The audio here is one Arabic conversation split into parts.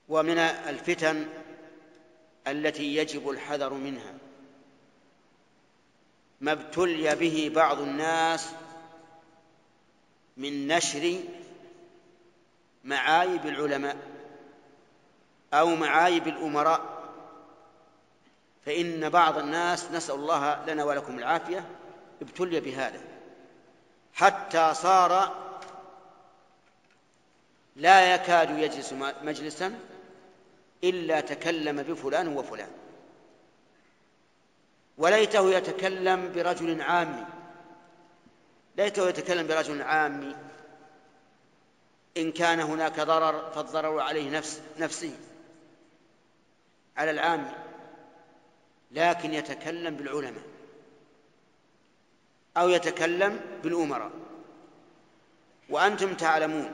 ومن الفتن التي يجب الحذر منها ما ابتلي به بعض الناس من نشر معايب العلماء أو معايب الأمراء. فإن بعض الناس، نسأل الله لنا ولكم العافية، ابتلي بهذا حتى صار لا يكاد يجلس مجلسا إلا تكلم بفلان وفلان، وليته يتكلم برجل عامي، ليته يتكلم برجل عامي إن كان هناك ضرر فالضرر عليه نفسه على العامي، لكن يتكلم بالعلماء أو يتكلم بالأمراء. وأنتم تعلمون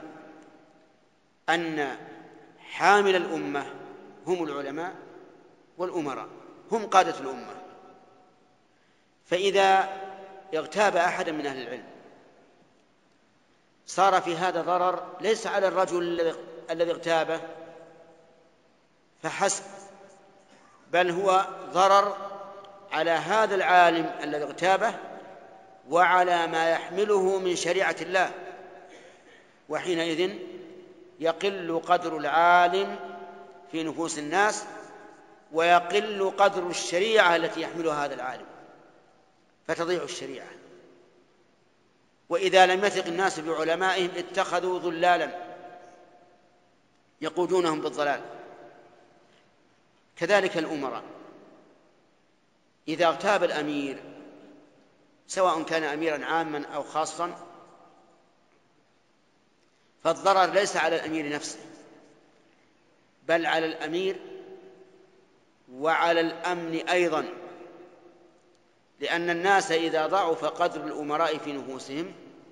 أن حامل الأمة هم العلماء والأمراء، هم قادة الأمة. فإذا اغتاب أحد من أهل العلم صار في هذا ضرر ليس على الرجل الذي اغتابه فحسب، بل هو ضرر على هذا العالم الذي اغتابه وعلى ما يحمله من شريعة الله. وحينئذ يقل قدر العالم في نفوس الناس ويقل قدر الشريعة التي يحملها هذا العالم، فتضيع الشريعة. وإذا لم يثق الناس بعلمائهم اتخذوا ضلالا يقودونهم بالضلال. كذلك الأمراء إذا اغتاب الأمير سواء كان أميرا عاما أو خاصا فالضرر ليس على الأمير نفسه بل على الأمير وعلى الأمن أيضا، لأن الناس إذا ضعف قدر الأمراء في نفوسهم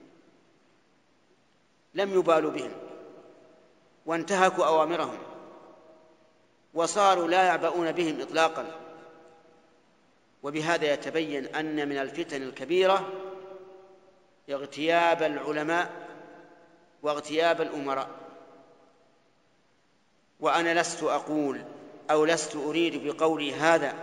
لم يبالوا بهم وانتهكوا أوامرهم وصاروا لا يعبؤون بهم إطلاقا. وبهذا يتبين أن من الفتن الكبيرة اغتياب العلماء واغتياب الأمراء. وأنا لست أقول أو لست أريد بقولي هذا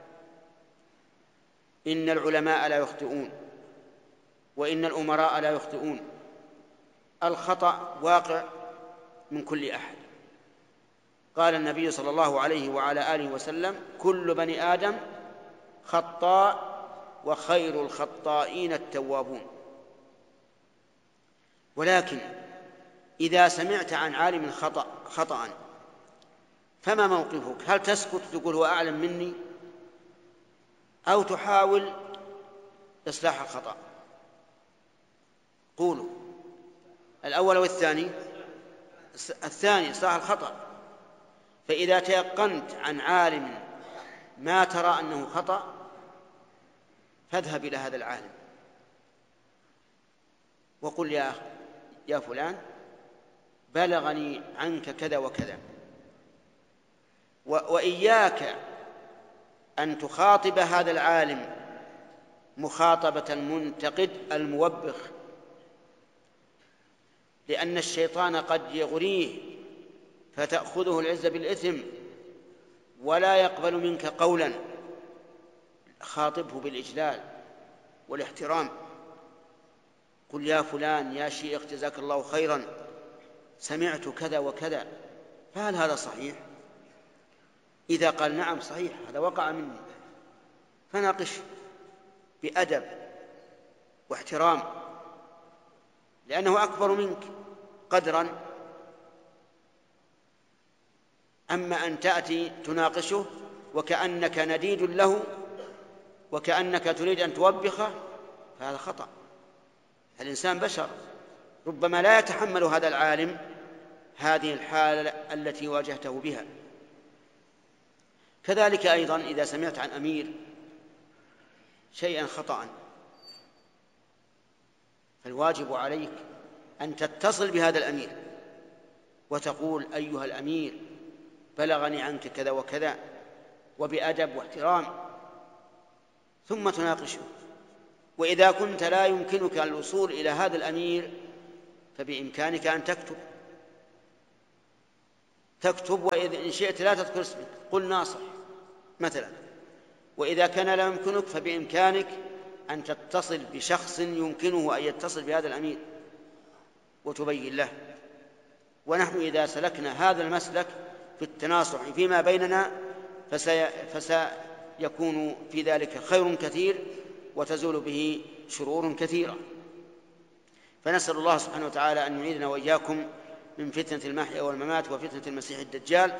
إن العلماء لا يخطئون وإن الأمراء لا يخطئون، الخطأ واقع من كل أحد. قال النبي صلى الله عليه وعلى آله وسلم: كل بني آدم خطاء وخير الخطائين التوابون. ولكن إذا سمعت عن عالم خطأ فما موقفك؟ هل تسكت تقول هو أعلم مني أو تحاول إصلاح الخطأ؟ قولوا الأول والثاني. الثاني إصلاح الخطأ. فإذا تيقنت عن عالم ما ترى أنه خطأ فاذهب إلى هذا العالم وقل: يا فلان بلغني عنك كذا وكذا. وإياك أن تخاطب هذا العالم مخاطبة المنتقد الموبخ، لأن الشيطان قد يغريه فتأخذه العزة بالإثم ولا يقبل منك قولا. خاطبه بالإجلال والاحترام، قل: يا فلان يا شيخ جزاك الله خيرا، سمعت كذا وكذا، فهل هذا صحيح؟ إذا قال نعم صحيح هذا وقع مني، فناقش بأدب واحترام لأنه أكبر منك قدرا. أما أن تأتي تناقشه وكأنك نديد له وكأنك تريد أن توبخه فهذا خطأ. الإنسان بشر، ربما لا يتحمل هذا العالم هذه الحالة التي واجهته بها. كذلك أيضا إذا سمعت عن أمير شيئا خطأ فالواجب عليك أن تتصل بهذا الأمير وتقول: أيها الأمير بلغني عنك كذا وكذا، وبأدب واحترام، ثم تناقشه. وإذا كنت لا يمكنك الوصول إلى هذا الأمير فبإمكانك أن تكتب تكتب، وإذا إن شئت لا تذكر اسمك قل ناصح مثلا. وإذا كان لا يمكنك فبإمكانك أن تتصل بشخص يمكنه أن يتصل بهذا الأمير وتبين له. ونحن إذا سلكنا هذا المسلك في التناصح فيما بيننا فسيكون في ذلك خير كثير وتزول به شرور كثيرة. فنسأل الله سبحانه وتعالى أن يعيذنا وإياكم من فتنة المحيا والممات وفتنة المسيح الدجال.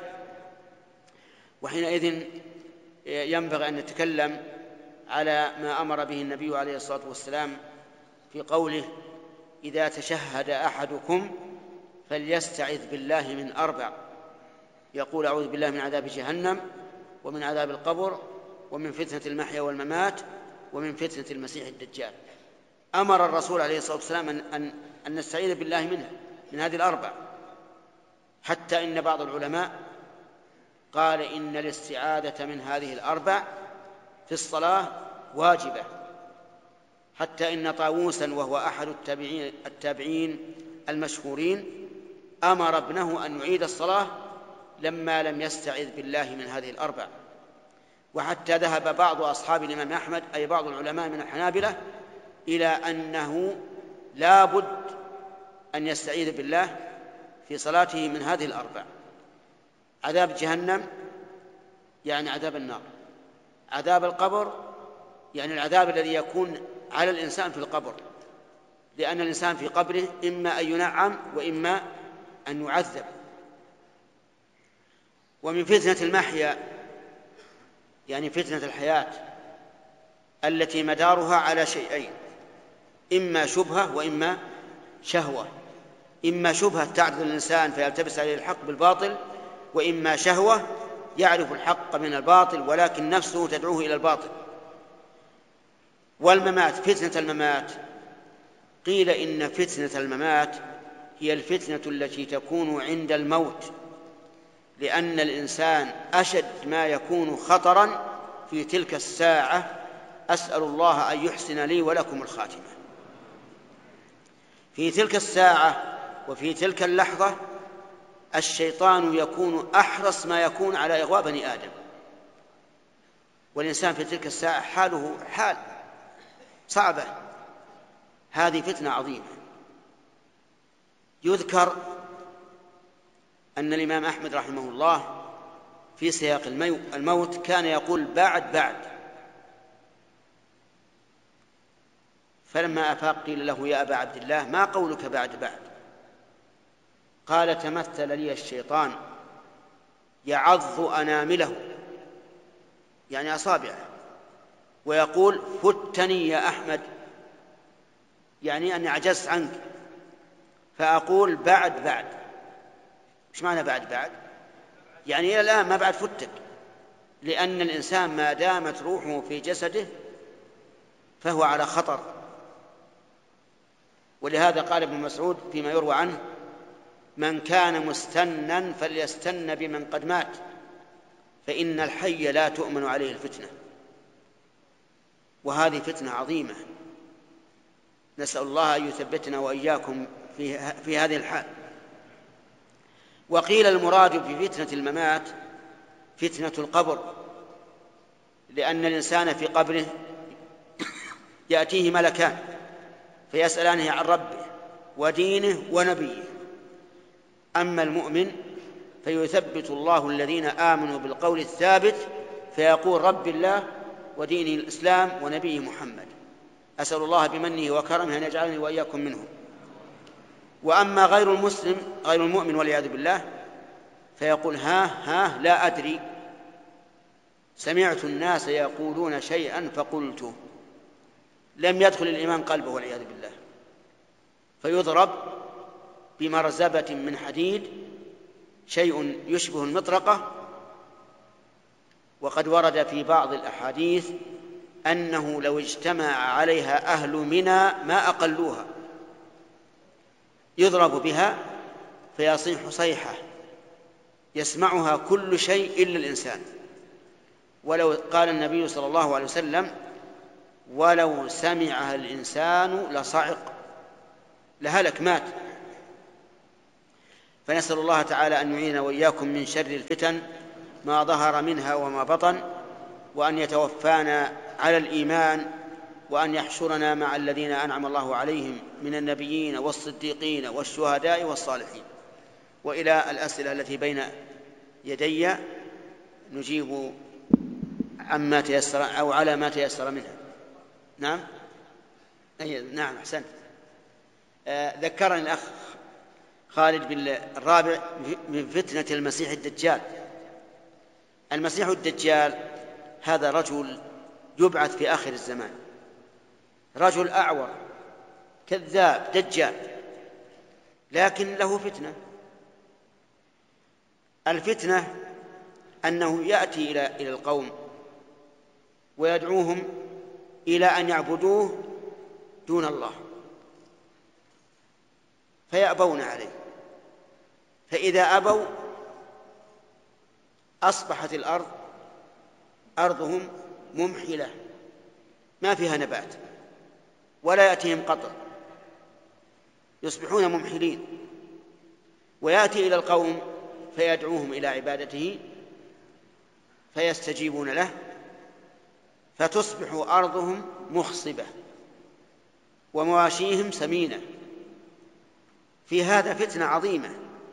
وحينئذ ينبغي أن نتكلم على ما أمر به النبي عليه الصلاة والسلام في قوله: إذا تشهد أحدكم فليستعذ بالله من 4، يقول: أعوذ بالله من عذاب جهنم ومن عذاب القبر ومن فتنة المحيا والممات ومن فتنة المسيح الدجال. أمر الرسول عليه الصلاة والسلام أن نستعيذ بالله منها، من هذه ال4، حتى إن بعض العلماء قال إن الاستعاذة من هذه ال4 في الصلاة واجبة، حتى إن طاووسا وهو أحد التابعين المشهورين أمر ابنه أن يعيد الصلاة لما لم يستعذ بالله من هذه ال4. وحتى ذهب بعض أصحاب الإمام أحمد، أي بعض العلماء من الحنابلة، إلى أنه لا بد أن يستعيذ بالله في صلاته من هذه ال4: عذاب جهنم يعني عذاب النار، عذاب القبر يعني العذاب الذي يكون على الإنسان في القبر، لأن الإنسان في قبره إما أن ينعم وإما أن يعذب. ومن فتنة المحيا يعني فتنة الحياة التي مدارها على شيئين: إما شبهة وإما شهوة. إما شبهة تعرض الإنسان فيلتبس عليه الحق بالباطل، وإما شهوة يعرف الحق من الباطل ولكن نفسه تدعوه إلى الباطل. والممات، فتنة الممات، قيل إن فتنة الممات هي الفتنة التي تكون عند الموت، لأن الإنسان أشد ما يكون خطرا في تلك الساعة. أسأل الله أن يحسن لي ولكم الخاتمة. في تلك الساعة وفي تلك اللحظة الشيطان يكون أحرص ما يكون على إغواء بني آدم، والإنسان في تلك الساعة حاله حال صعبة. هذه فتنة عظيمة. يذكر أن الإمام أحمد رحمه الله في سياق الموت كان يقول: بعد. فلما أفاق قيل له: يا أبا عبد الله، ما قولك بعد؟ قال: تمثل لي الشيطان يعض أنامله، يعني أصابعه، ويقول: فتني يا أحمد، يعني أني عجزت عنك، فأقول: بعد. إيش معنى بعد؟ يعني إلى الآن ما بعد فتك، لأن الإنسان ما دامت روحه في جسده فهو على خطر. ولهذا قال ابن مسعود فيما يروى عنه: من كان مستنا فليستن بمن قد مات، فإن الحي لا تؤمن عليه الفتنة. وهذه فتنة عظيمة، نسأل الله أن يثبتنا وإياكم في هذه الحال. وقيل المراد في فتنة الممات فتنة القبر، لأن الإنسان في قبره يأتيه ملكان فيسألانه عن ربه ودينه ونبيه. أما المؤمن فيثبت الله الذين آمنوا بالقول الثابت فيقول: رب الله ودين الإسلام ونبيه محمد. أسأل الله بمنه وكرمه أن يجعلني وإياكم منهم. وأما غير المسلم، غير المؤمن والعياذ بالله، فيقول: ها لا أدري، سمعت الناس يقولون شيئا فقلته. لم يدخل الإيمان قلبه والعياذ بالله، فيضرب بمرزبة من حديد، شيء يشبه المطرقة. وقد ورد في بعض الأحاديث أنه لو اجتمع عليها أهل منى ما أقلوها، يضرب بها فيصيح صيحة يسمعها كل شيء إلا الإنسان. ولو قال النبي صلى الله عليه وسلم: ولو سمعها الإنسان لصعق، لهلك، مات. فنسأل الله تعالى أن يعيننا وإياكم من شر الفتن ما ظهر منها وما بطن، وأن يتوفانا على الإيمان، وأن يحشرنا مع الذين أنعم الله عليهم من النبيين والصديقين والشهداء والصالحين. وإلى الأسئلة التي بين يدي نجيب عما تيسر أو على ما تيسر منها. نعم نعم أحسنت. ذكرني الأخ خالد بالرابع من فتنة المسيح الدجال. المسيح الدجال هذا رجل يبعث في آخر الزمان، رجل أعور كذاب دجال، لكن له فتنة. الفتنة أنه يأتي إلى القوم ويدعوهم إلى أن يعبدوه دون الله، فيأبون عليه، فإذا أبوا أصبحت الأرض أرضهم ممحلة ما فيها نبات ولا يأتيهم قطر، يصبحون ممحلين. ويأتي إلى القوم فيدعوهم إلى عبادته فيستجيبون له، فتصبح أرضهم مخصبة ومواشيهم سمينة. في هذا فتنة عظيمة.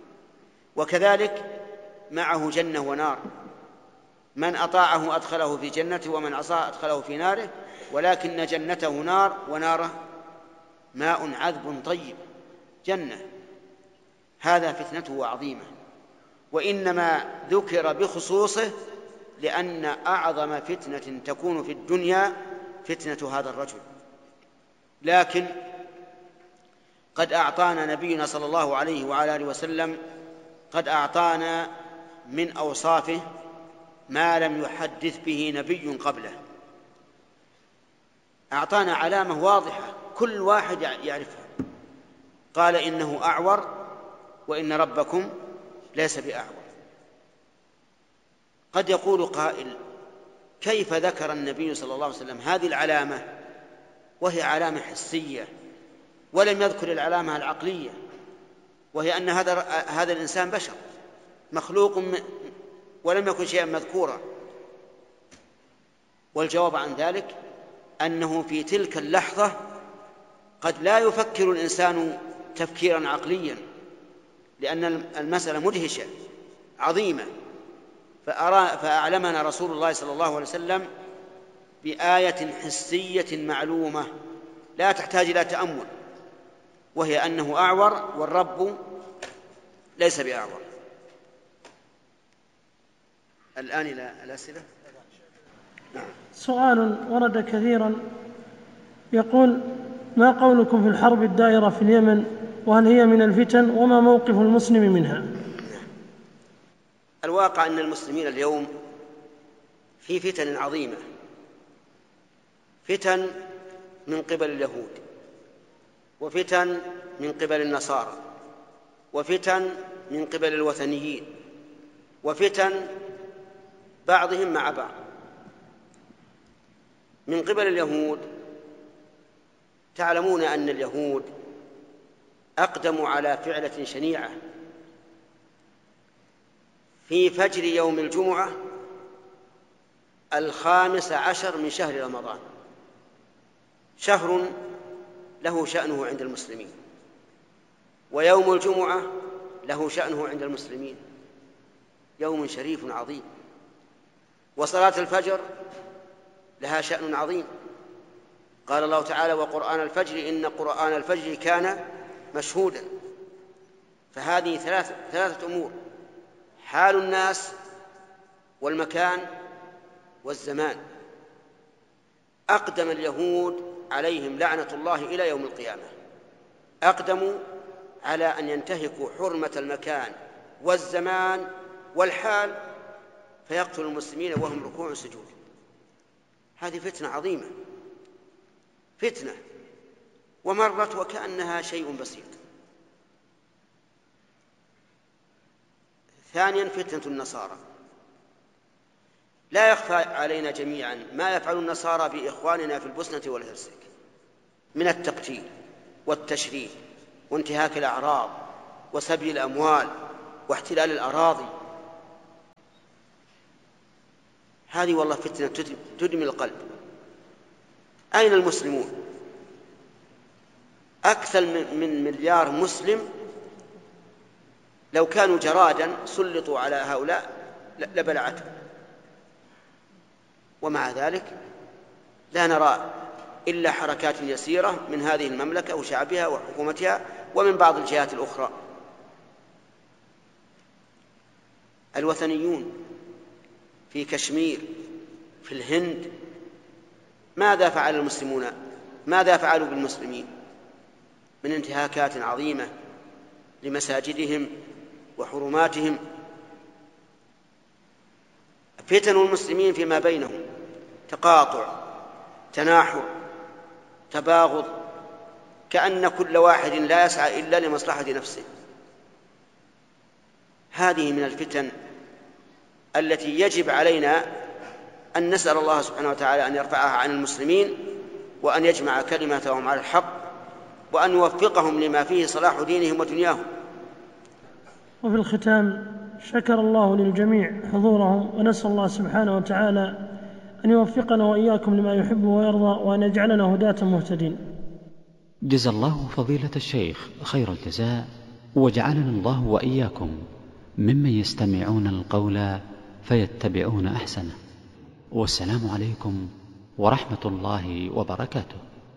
وكذلك معه جنة ونار، من أطاعه أدخله في جنته ومن عصى أدخله في ناره، ولكن جنته نار وناره ماء عذب طيب جنة. هذا فتنته عظيمة، وإنما ذكر بخصوصه لأن أعظم فتنة تكون في الدنيا فتنة هذا الرجل. لكن قد أعطانا نبينا صلى الله عليه وعلى آله وسلم قد أعطانا من أوصافه ما لم يحدث به نبي قبله. أعطانا علامة واضحة كل واحد يعرفها، قال إنه أعور وإن ربكم ليس بأعور. قد يقول قائل كيف ذكر النبي صلى الله عليه وسلم هذه العلامة وهي علامة حسية ولم يذكر العلامة العقلية، وهي أن هذا الإنسان بشر مخلوق ولم يكن شيئا مذكورا؟ والجواب عن ذلك أنه في تلك اللحظة قد لا يفكر الإنسان تفكيرا عقليا، لأن المسألة مدهشة عظيمة. فأعلمنا رسول الله صلى الله عليه وسلم بآية حسية معلومة لا تحتاج إلى تأمل، وهي أنه أعور والرب ليس بأعور. الآن إلى الأسئلة. سؤال ورد كثيرا يقول: ما قولكم في الحرب الدائرة في اليمن، وهل هي من الفتن، وما موقف المسلم منها؟ الواقع أن المسلمين اليوم في فتن عظيمة، فتن من قبل اليهود، وفتن من قبل النصارى، وفتن من قبل الوثنيين، وفتن بعضهم مع بعض. من قبل اليهود تعلمون أن اليهود أقدموا على فعلة شنيعة في فجر يوم الجمعة 15 من شهر رمضان، شهر له شأنه عند المسلمين، ويوم الجمعة له شأنه عند المسلمين، يوم شريف عظيم. وصلاة الفجر لها شأن عظيم، قال الله تعالى: وقرآن الفجر إن قرآن الفجر كان مشهودا. فهذه ثلاثة أمور: حال الناس والمكان والزمان. أقدم اليهود عليهم لعنة الله إلى يوم القيامة، أقدموا على أن ينتهكوا حرمة المكان والزمان والحال فيقتلوا المسلمين وهم ركوع سجود. هذه فتنة عظيمة، فتنة ومرت وكأنها شيء بسيط. ثانيا فتنة النصارى. لا يخفى علينا جميعا ما يفعل النصارى بإخواننا في البوسنة والهرسك من التقتيل والتشريد وانتهاك الأعراض وسبي الأموال واحتلال الأراضي. هذه والله فتنة تدمي القلب. أين المسلمون؟ أكثر من مليار مسلم لو كانوا جرادا سلطوا على هؤلاء لبلعتهم، ومع ذلك لا نرى إلا حركات يسيرة من هذه المملكة وشعبها وحكومتها ومن بعض الجهات الأخرى. الوثنيون في كشمير في الهند ماذا فعل المسلمون؟ ماذا فعلوا بالمسلمين من انتهاكات عظيمة لمساجدهم وحرماتهم؟ فتن المسلمين فيما بينهم تقاطع، تناحر، تباغض، كأن كل واحد لا يسعى إلا لمصلحة نفسه. هذه من الفتن التي يجب علينا أن نسأل الله سبحانه وتعالى أن يرفعها عن المسلمين، وأن يجمع كلمتهم على الحق، وأن يوفقهم لما فيه صلاح دينهم ودنياهم. وفي الختام شكر الله للجميع حضورهم، ونسأل الله سبحانه وتعالى أن يوفقنا وإياكم لما يحب ويرضى، وأن يجعلنا هداة مهتدين. جزا الله فضيلة الشيخ خير الجزاء، وجعلنا الله وإياكم ممن يستمعون القول فيتبعون أحسنه. والسلام عليكم ورحمة الله وبركاته.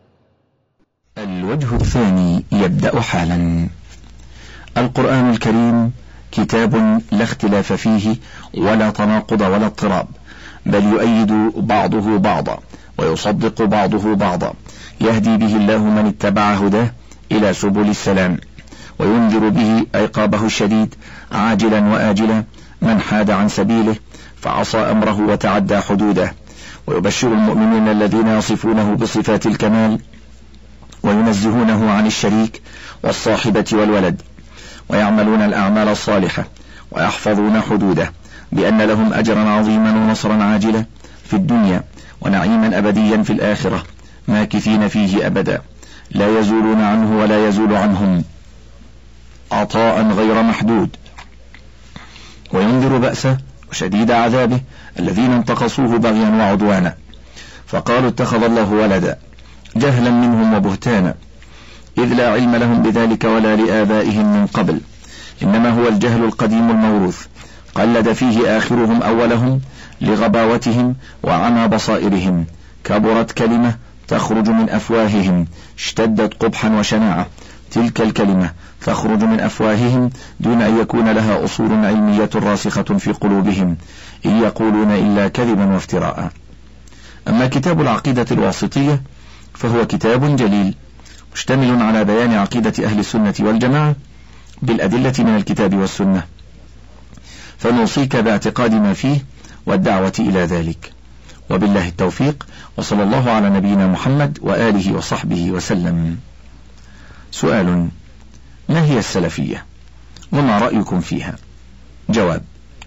الوجه الثاني يبدأ حالا. القرآن الكريم كتاب لا اختلاف فيه ولا تناقض ولا اضطراب، بل يؤيد بعضه بعضا ويصدق بعضه بعضا، يهدي به الله من اتبع هداه إلى سبل السلام، وينذر به عقابه الشديد عاجلا وآجلا من حاد عن سبيله فعصى أمره وتعدى حدوده، ويبشر المؤمنين الذين يصفونه بصفات الكمال وينزهونه عن الشريك والصاحبة والولد، ويعملون الأعمال الصالحة ويحفظون حدوده بأن لهم أجرا عظيما ونصرا عاجلا في الدنيا ونعيما أبديا في الآخرة ماكثين فيه أبدا، لا يزولون عنه ولا يزول عنهم عطاء غير محدود. وينذر بأسه وشديد عذابه الذين انتقصوه بغيا وعدوانا، فقالوا اتخذ الله ولدا، جهلا منهم وبهتانا، إذ لا علم لهم بذلك ولا لآبائهم من قبل، إنما هو الجهل القديم الموروث، قلد فيه آخرهم أولهم لغباوتهم وعمى بصائرهم، كبرت كلمة تخرج من أفواههم اشتدت قبحا وشناعة، تلك الكلمة تخرج من أفواههم دون أن يكون لها أصول علمية راسخة في قلوبهم، إن يقولون إلا كذبا وافتراء. أما كتاب العقيدة الواسطية فهو كتاب جليل مشتمل على بيان عقيدة أهل السنة والجماعة بالأدلة من الكتاب والسنة، فنوصيك باعتقاد ما فيه والدعوة إلى ذلك، وبالله التوفيق، وصلى الله على نبينا محمد وآله وصحبه وسلم. سؤال: ما هي السلفية؟ وما رأيكم فيها؟ جواب: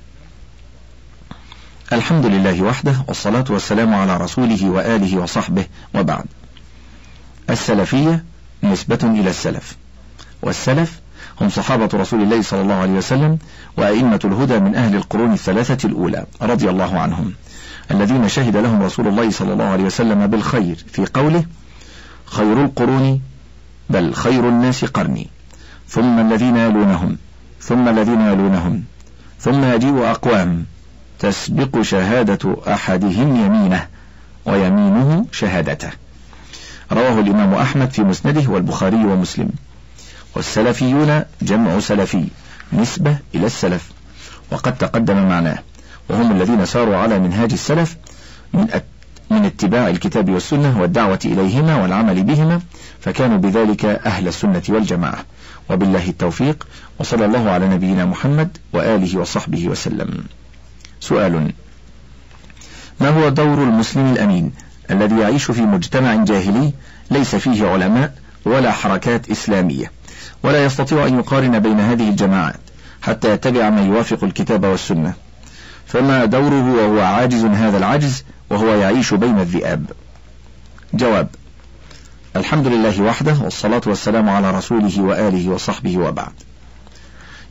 الحمد لله وحده، والصلاة والسلام على رسوله وآله وصحبه، وبعد. السلفية نسبة إلى السلف، والسلف هم صحابة رسول الله صلى الله عليه وسلم وأئمة الهدى من أهل القرون الثلاثة الأولى رضي الله عنهم، الذين شهد لهم رسول الله صلى الله عليه وسلم بالخير في قوله: خير القرون بل خير الناس قرني، ثم الذين يلونهم، ثم الذين يلونهم، ثم يجيء أقوام تسبق شهادة أحدهم يمينه ويمينه شهادته. رواه الإمام أحمد في مسنده والبخاري ومسلم. والسلفيون جمع سلفي نسبة إلى السلف، وقد تقدم معناه، وهم الذين ساروا على منهاج السلف من اتباع الكتاب والسنة والدعوة إليهما والعمل بهما، فكانوا بذلك أهل السنة والجماعة. وبالله التوفيق، وصلى الله على نبينا محمد وآله وصحبه وسلم. سؤال: ما هو دور المسلم الأمين الذي يعيش في مجتمع جاهلي ليس فيه علماء ولا حركات إسلامية، ولا يستطيع أن يقارن بين هذه الجماعات حتى يتبع ما يوافق الكتاب والسنة؟ فما دوره وهو عاجز هذا العجز وهو يعيش بين الذئاب؟ جواب: الحمد لله وحده، والصلاة والسلام على رسوله وآله وصحبه، وبعد.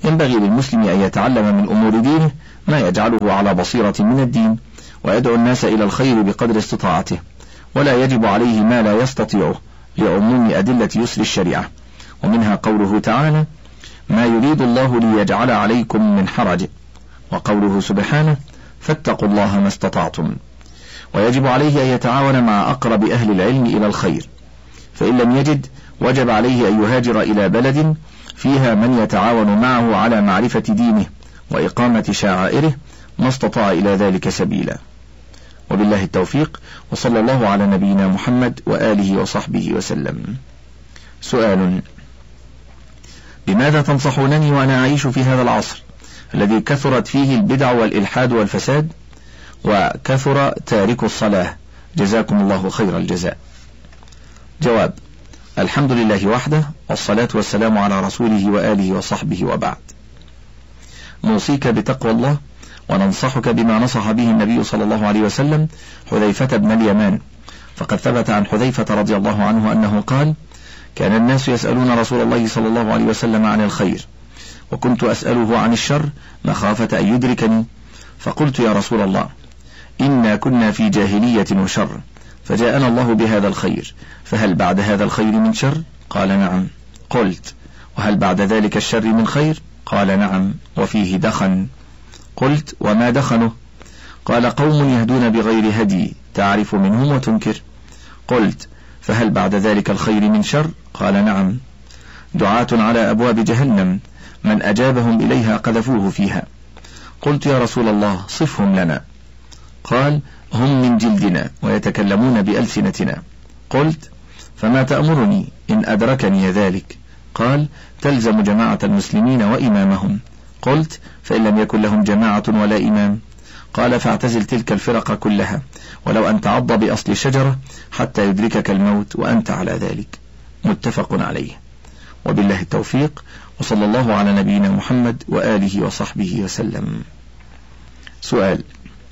ينبغي للمسلم أن يتعلم من أمور دينه ما يجعله على بصيرة من الدين، ويدعو الناس إلى الخير بقدر استطاعته، ولا يجب عليه ما لا يستطيعه لعموم أدلة يسر الشريعة، ومنها قوله تعالى: ما يريد الله ليجعل عليكم من حرج، وقوله سبحانه: فاتقوا الله ما استطعتم. ويجب عليه أن يتعاون مع أقرب أهل العلم إلى الخير، فإن لم يجد وجب عليه أن يهاجر إلى بلد فيها من يتعاون معه على معرفة دينه وإقامة شعائره ما استطاع إلى ذلك سبيلا. وبالله التوفيق، وصلى الله على نبينا محمد وآله وصحبه وسلم. سؤال: بماذا تنصحونني وأنا أعيش في هذا العصر الذي كثرت فيه البدع والإلحاد والفساد وكثر تارك الصلاة؟ جزاكم الله خير الجزاء. جواب: الحمد لله وحده، والصلاة والسلام على رسوله وآله وصحبه، وبعد. نوصيك بتقوى الله، وننصحك بما نصح به النبي صلى الله عليه وسلم حذيفة بن اليمان، فقد ثبت عن حذيفة رضي الله عنه أنه قال: كان الناس يسألون رسول الله صلى الله عليه وسلم عن الخير، وكنت أسأله عن الشر مخافة أن يدركني، فقلت: يا رسول الله، إنا كنا في جاهلية وشر، فجاءنا الله بهذا الخير، فهل بعد هذا الخير من شر؟ قال: نعم. قلت: وهل بعد ذلك الشر من خير؟ قال: نعم، وفيه دخن. قلت: وما دخنه؟ قال: قوم يهدون بغير هدي، تعرف منهم وتنكر. قلت: فهل بعد ذلك الخير من شر؟ قال: نعم، دعاة على أبواب جهنم، من أجابهم إليها قذفوه فيها. قلت: يا رسول الله، صفهم لنا. قال: هم من جلدنا ويتكلمون بألسنتنا. قلت: فما تأمرني إن أدركني ذلك؟ قال: تلزم جماعة المسلمين وإمامهم. قلت: فإن لم يكن لهم جماعة ولا إمام؟ قال: فاعتزل تلك الفرق كلها، ولو أن تعض بأصل شجرة حتى يدركك الموت وأنت على ذلك. متفق عليه. وبالله التوفيق، وصلى الله على نبينا محمد وآله وصحبه وسلم. سؤال: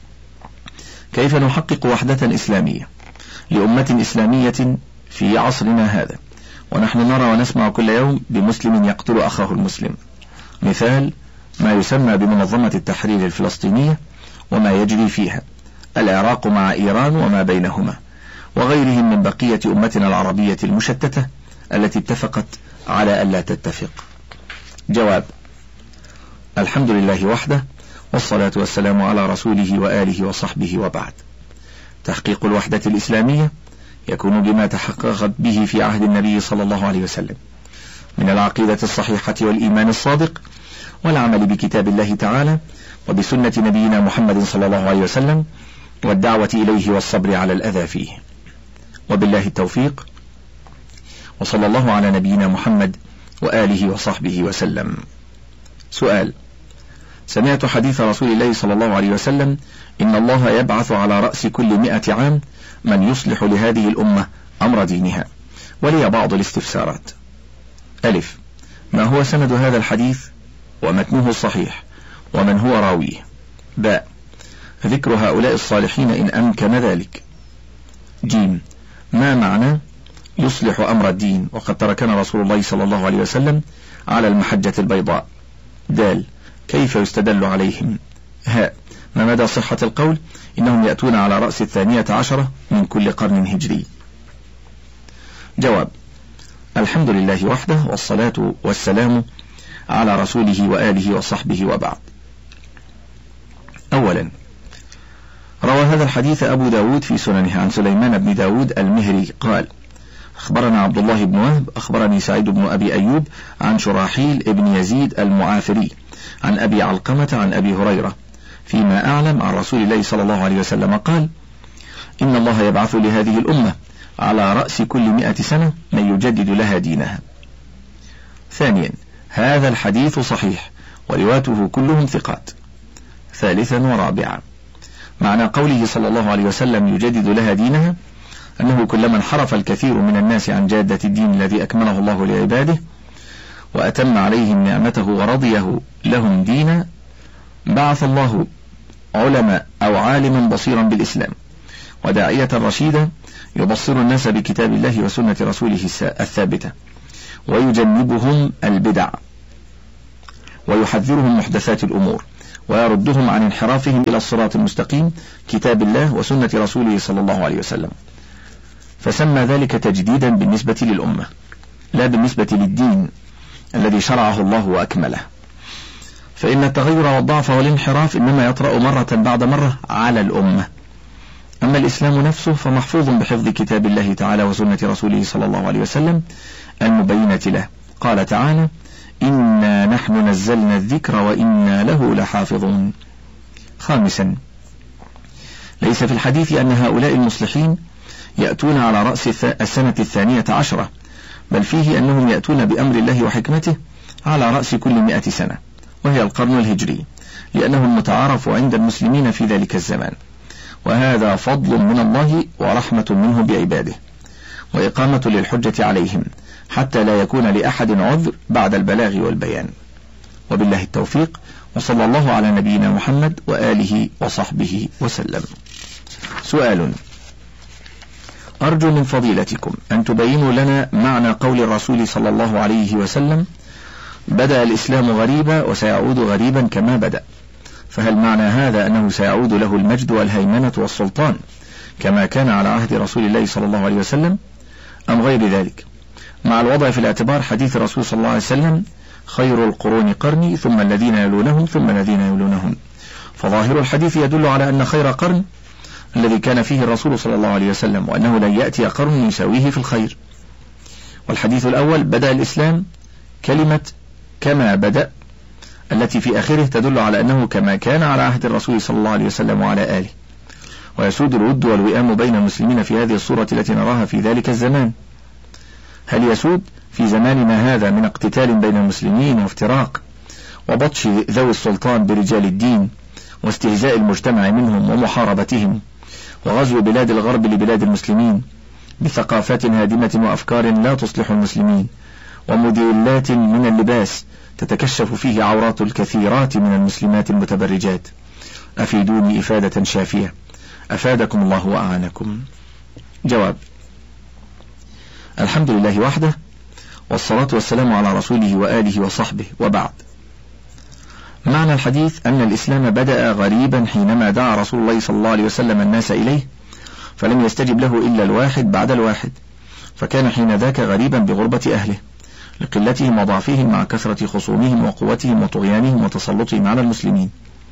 كيف نحقق وحدة إسلامية لأمة إسلامية في عصرنا هذا، ونحن نرى ونسمع كل يوم بمسلم يقتل أخاه المسلم؟ مثال ما يسمى بمنظمة التحرير الفلسطينية وما يجري فيها، العراق مع إيران وما بينهما، وغيرهم من بقية أمتنا العربية المشتتة التي اتفقت على ألا تتفق. جواب: الحمد لله وحده، والصلاة والسلام على رسوله وآله وصحبه، وبعد. تحقيق الوحدة الإسلامية يكون بما تحققت به في عهد النبي صلى الله عليه وسلم من العقيدة الصحيحة والإيمان الصادق، والعمل بكتاب الله تعالى وبسنة نبينا محمد صلى الله عليه وسلم، والدعوة إليه والصبر على الأذى فيه. وبالله التوفيق، وصلى الله على نبينا محمد وآله وصحبه وسلم. سؤال: سمعت حديث رسول الله صلى الله عليه وسلم: إن الله يبعث على رأس كل 100 عام من يصلح لهذه الأمة أمر دينها. ولي بعض الاستفسارات. ألف: ما هو سند هذا الحديث ومتنه الصحيح ومن هو راويه؟ باء: ذكر هؤلاء الصالحين إن أمكن ذلك. جيم: ما معنى يصلح أمر الدين وقد تركنا رسول الله صلى الله عليه وسلم على المحجة البيضاء؟ دال: كيف يستدل عليهم؟ هاء: ما مدى صحة القول إنهم يأتون على رأس 12 من كل قرن هجري؟ جواب: الحمد لله وحده، والصلاة والسلام على رسوله وآله وصحبه، وبعد. أولا، روى هذا الحديث أبو داود في سننه عن سليمان بن داود المهري قال: أخبرنا عبد الله بن وهب أخبرني سعيد بن أبي أيوب عن شراحيل بن يزيد المعافري عن أبي علقمة عن أبي هريرة فيما أعلم عن رسول الله صلى الله عليه وسلم قال: إن الله يبعث لهذه الأمة على رأس كل 100 سنة من يجدد لها دينها. ثانيا، هذا الحديث صحيح ورواته كلهم ثقات. ثالثا ورابعا، معنى قوله صلى الله عليه وسلم يجدد لها دينها أنه كلما انحرف الكثير من الناس عن جادة الدين الذي أكمله الله لعباده وأتم عليهم نعمته ورضيه لهم دينا، بعث الله علماء أو عالما بصيرا بالإسلام وداعية رشيدا يبصر الناس بكتاب الله وسنة رسوله الثابتة، ويجنبهم البدع، ويحذرهم محدثات الأمور، ويردهم عن انحرافهم إلى الصراط المستقيم كتاب الله وسنة رسوله صلى الله عليه وسلم. فسمى ذلك تجديدا بالنسبة للأمة، لا بالنسبة للدين الذي شرعه الله وأكمله، فإن التغير والضعف والانحراف إنما يطرأ مرة بعد مرة على الأمة. أما الإسلام نفسه فمحفوظ بحفظ كتاب الله تعالى وسنة رسوله صلى الله عليه وسلم المبينة له. قال تعالى: إنا نحن نزلنا الذكر وإنا له لحافظون. خامسا، ليس في الحديث أن هؤلاء المصلحين يأتون على رأس السنة 12، بل فيه أنهم يأتون بأمر الله وحكمته على رأس كل 100 سنة، وهي القرن الهجري، لأنه المتعارف عند المسلمين في ذلك الزمان، وهذا فضل من الله ورحمة منه بعباده، وإقامة للحجة عليهم حتى لا يكون لأحد عذر بعد البلاغ والبيان. وبالله التوفيق، وصلى الله على نبينا محمد وآله وصحبه وسلم. سؤال: أرجو من فضيلتكم أن تبينوا لنا معنى قول الرسول صلى الله عليه وسلم: بدأ الإسلام غريبا وسيعود غريبا كما بدأ، فهل معنى هذا أنه سيعود له المجد والهيمنة والسلطان كما كان على عهد رسول الله صلى الله عليه وسلم، أم غير ذلك، مع الوضع في الاعتبار حديث الرسول صلى الله عليه وسلم: خير القرون قرني ثم الذين يلونهم ثم الذين يلونهم؟ فظاهر الحديث يدل على أن خير قرن الذي كان فيه الرسول صلى الله عليه وسلم، وأنه لن يأتي قرن يساويه في الخير. والحديث الأول: بدأ الإسلام، كلمة كما بدأ التي في آخره تدل على أنه كما كان على عهد الرسول صلى الله عليه وسلم وعلى آله، ويسود الود والوئام بين المسلمين في هذه الصورة التي نراها في ذلك الزمان. هل يسود في زماننا هذا من اقتتال بين المسلمين وافتراق وبطش ذوي السلطان برجال الدين واستهزاء المجتمع منهم ومحاربتهم وغزو بلاد الغرب لبلاد المسلمين بثقافات هادمة وأفكار لا تصلح المسلمين وموديلات من اللباس تتكشف فيه عورات الكثيرات من المسلمات المتبرجات؟ أفيدوني إفادة شافية أفادكم الله وأعانكم. جواب: الحمد لله وحده، والصلاة والسلام على رسوله وآله وصحبه، وبعد. معنى الحديث أن الإسلام بدأ غريبا حينما دعا رسول الله صلى الله عليه وسلم الناس إليه، فلم يستجب له إلا الواحد بعد الواحد، فكان حين ذاك غريبا بغربة أهله لقلتهم وضعفهم مع كثرة خصومهم وقوتهم وطغيانهم وتسلطهم على المسلمين،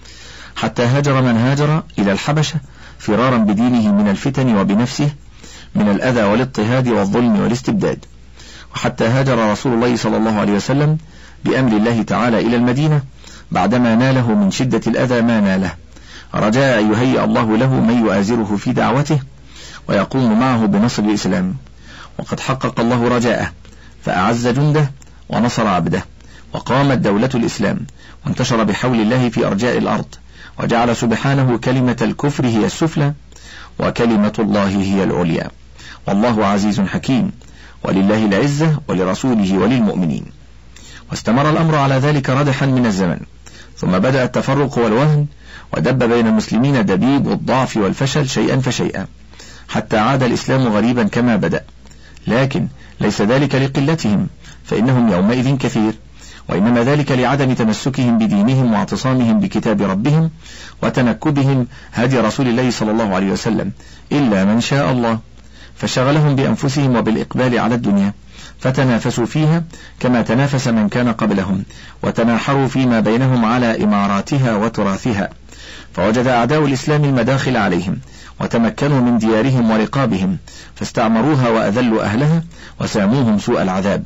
حتى هاجر من هاجر إلى الحبشة فرارا بدينه من الفتن وبنفسه من الأذى والاضطهاد والظلم والاستبداد، وحتى هاجر رسول الله صلى الله عليه وسلم بأمر الله تعالى إلى المدينة بعدما ناله من شدة الأذى ما ناله، رجاء أن يهيئ الله له من يؤازره في دعوته ويقوم معه بنصر الإسلام، وقد حقق الله رجاءه فأعز جنده ونصر عبده، وقامت دولة الإسلام وانتشر بحول الله في أرجاء الأرض، وجعل سبحانه كلمة الكفر هي السفلى وكلمة الله هي العليا، والله عزيز حكيم، ولله العزة ولرسوله وللمؤمنين. واستمر الأمر على ذلك ردحا من الزمن، ثم بدأ التفرق والوهن، ودب بين المسلمين دبيب الضعف والفشل شيئا فشيئا، حتى عاد الإسلام غريبا كما بدأ، لكن ليس ذلك لقلتهم، فإنهم يومئذ كثير، وإنما ذلك لعدم تمسكهم بدينهم واعتصامهم بكتاب ربهم وتنكبهم هدي رسول الله صلى الله عليه وسلم، إلا من شاء الله، فشغلهم بأنفسهم وبالإقبال على الدنيا، فتنافسوا فيها كما تنافس من كان قبلهم، وتناحروا فيما بينهم على إماراتها وتراثها، فوجد أعداء الإسلام المداخل عليهم، وتمكنوا من ديارهم ورقابهم، فاستعمروها وأذلوا أهلها وساموهم سوء العذاب.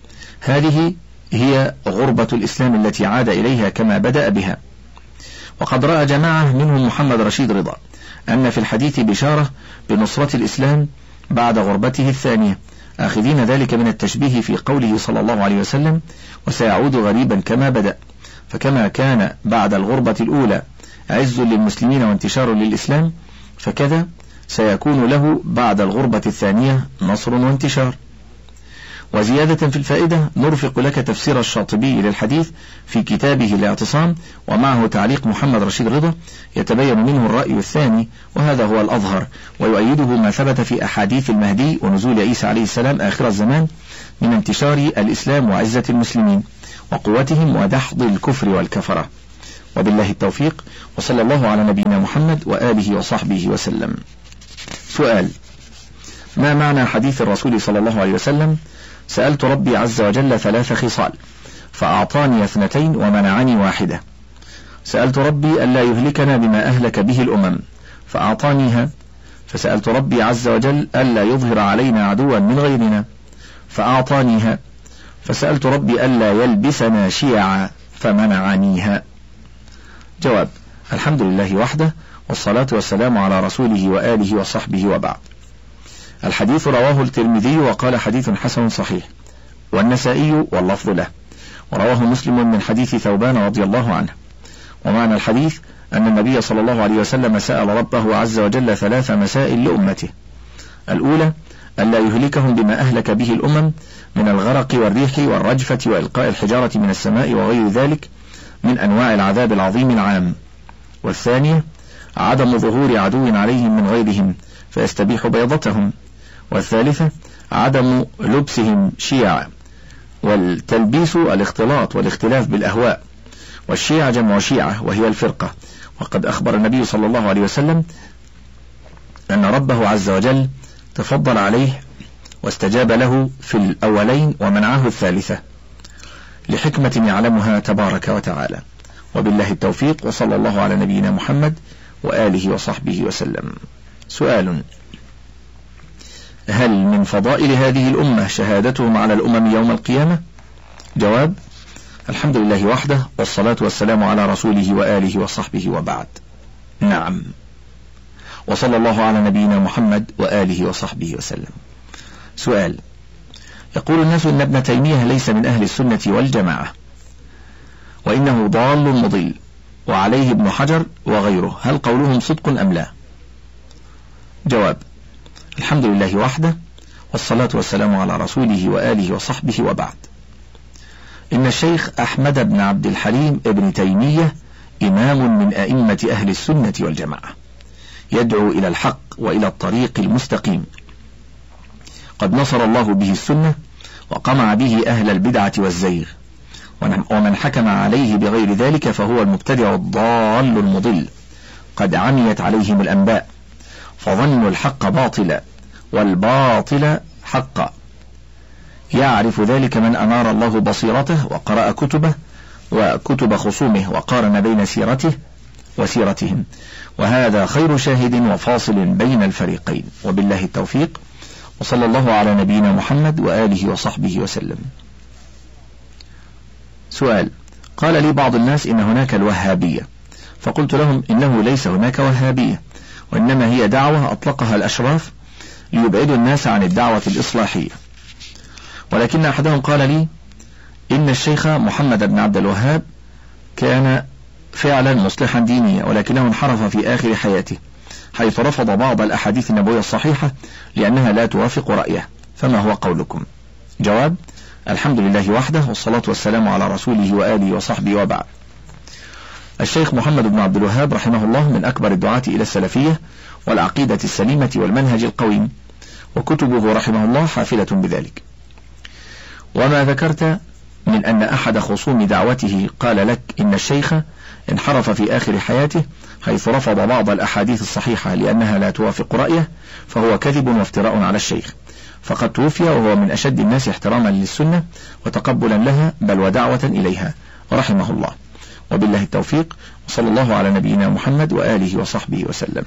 هذه هي غربة الإسلام التي عاد إليها كما بدأ بها. وقد رأى جماعة منهم محمد رشيد رضا أن في الحديث بشارة بنصرة الإسلام بعد غربته الثانية، آخذين ذلك من التشبيه في قوله صلى الله عليه وسلم: وسيعود غريبا كما بدأ، فكما كان بعد الغربة الأولى عز للمسلمين وانتشار للإسلام، فكذا سيكون له بعد الغربة الثانية نصر وانتشار. وزيادة في الفائدة نرفق لك تفسير الشاطبي للحديث في كتابه الاعتصام، ومعه تعليق محمد رشيد رضا يتبين منه الرأي الثاني، وهذا هو الأظهر، ويؤيده ما ثبت في أحاديث المهدي ونزول عيسى عليه السلام آخر الزمان من انتشار الإسلام وعزة المسلمين، وقوتهم ودحض الكفر والكفرة. وبالله التوفيق، وصلى الله على نبينا محمد وآله وصحبه وسلم. سؤال: ما معنى حديث الرسول صلى الله عليه وسلم: سألت ربي عز وجل 3 خصال فأعطاني 2 ومنعني 1. سألت ربي ألا يهلكنا بما أهلك به الأمم فأعطانيها، فسألت ربي عز وجل ألا يظهر علينا عدوا من غيرنا فأعطانيها، فسألت ربي ألا يلبسنا شيعا فمنعنيها. جواب: الحمد لله وحده، والصلاة والسلام على رسوله وآله وصحبه وبعد. الحديث رواه الترمذي وقال حديث حسن صحيح، والنسائي واللفظ له، ورواه مسلم من حديث ثوبان رضي الله عنه. ومعنى الحديث أن النبي صلى الله عليه وسلم سأل ربه عز وجل 3 مسائل لأمته: الأولى ألا يهلكهم بما أهلك به الأمم من الغرق والريح والرجفة وإلقاء الحجارة من السماء وغير ذلك من أنواع العذاب العظيم العام. والثانية عدم ظهور عدو عليهم من غيرهم فيستبيح بيضتهم. والثالثة عدم لبسهم شيعا. والتلبيس الاختلاط والاختلاف بالأهواء، والشيعة جمع شيعة وهي الفرقة. وقد أخبر النبي صلى الله عليه وسلم أن ربه عز وجل تفضل عليه واستجاب له في الأولين ومنعه الثالثة لحكمة يعلمها تبارك وتعالى. وبالله التوفيق، وصلى الله على نبينا محمد وآله وصحبه وسلم. سؤال: هل من فضائل هذه الأمة شهادتهم على الأمم يوم القيامة؟ جواب: الحمد لله وحده، والصلاة والسلام على رسوله وآله وصحبه وبعد. نعم. وصلى الله على نبينا محمد وآله وصحبه وسلم. سؤال: يقول الناس إن ابن تيمية ليس من أهل السنة والجماعة وإنه ضال مضل وعليه ابن حجر وغيره، هل قولهم صدق أم لا؟ جواب: الحمد لله وحده، والصلاة والسلام على رسوله وآله وصحبه وبعد. إن الشيخ أحمد بن عبد الحليم ابن تيمية إمام من أئمة أهل السنة والجماعة، يدعو إلى الحق وإلى الطريق المستقيم، قد نصر الله به السنة وقمع به أهل البدعة والزيغ، ومن حكم عليه بغير ذلك فهو المبتدع الضال المضل، قد عميت عليهم الأنباء فظنوا الحق باطلا والباطل حقا. يعرف ذلك من أنار الله بصيرته وقرأ كتبه وكتب خصومه وقارن بين سيرته وسيرتهم، وهذا خير شاهد وفاصل بين الفريقين. وبالله التوفيق، وصلى الله على نبينا محمد وآله وصحبه وسلم. سؤال: قال لي بعض الناس إن هناك الوهابية، فقلت لهم إنه ليس هناك وهابية، وإنما هي دعوة أطلقها الأشراف ليبعدوا الناس عن الدعوة الإصلاحية. ولكن أحدهم قال لي إن الشيخ محمد بن عبد الوهاب كان فعلا مصلحا دينيا، ولكنه انحرف في آخر حياته حيث رفض بعض الأحاديث النبوية الصحيحة لأنها لا توافق رأيه، فما هو قولكم؟ جواب: الحمد لله وحده، والصلاة والسلام على رسوله وآله وصحبه وبعد. الشيخ محمد بن عبد الوهاب رحمه الله من أكبر الدعاة إلى السلفية والعقيدة السليمة والمنهج القويم، وكتبه رحمه الله حافلة بذلك. وما ذكرت من أن أحد خصوم دعوته قال لك إن الشيخ انحرف في آخر حياته حيث رفض بعض الأحاديث الصحيحة لأنها لا توافق رأيه، فهو كذب وافتراء على الشيخ، فقد توفي وهو من أشد الناس احتراما للسنة وتقبلا لها بل ودعوة إليها رحمه الله. وبالله التوفيق، وصلى الله على نبينا محمد وآله وصحبه وسلم.